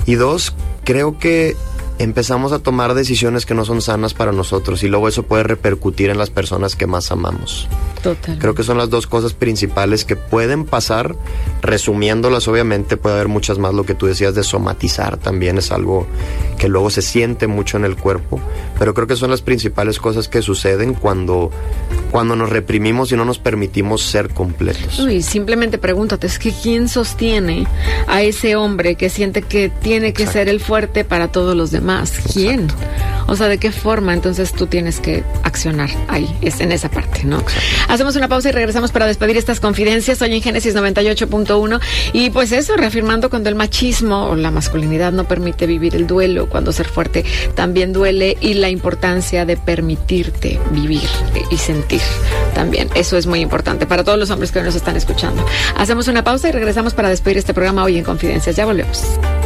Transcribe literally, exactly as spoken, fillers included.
Y dos, creo que empezamos a tomar decisiones que no son sanas para nosotros y luego eso puede repercutir en las personas que más amamos. Total. Creo que son las dos cosas principales que pueden pasar. Resumiéndolas, obviamente puede haber muchas más. Lo que tú decías de somatizar también es algo que luego se siente mucho en el cuerpo, pero creo que son las principales cosas que suceden cuando, cuando nos reprimimos y no nos permitimos ser completos. Uy, simplemente pregúntate, es que ¿quién sostiene a ese hombre que siente que tiene que Exacto. ser el fuerte para todos los demás? ¿Quién? Exacto. O sea, ¿de qué forma? Entonces tú tienes que accionar ahí, es en esa parte, ¿no? Exacto. Hacemos una pausa y regresamos para despedir estas confidencias. Hoy en Génesis noventa y ocho punto uno. Y pues eso, reafirmando cuando el machismo o la masculinidad no permite vivir el duelo, cuando ser fuerte también duele, y la importancia de permitirte vivir y sentir también. Eso es muy importante para todos los hombres que hoy nos están escuchando. Hacemos una pausa y regresamos para despedir este programa Hoy en Confidencias. Ya volvemos.